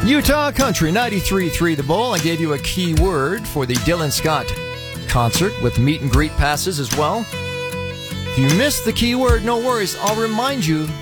Utah Country 93.3 The Bull. I gave you a key word for the Dylan Scott concert with meet and greet passes as well. If you missed the key word, no worries. I'll remind you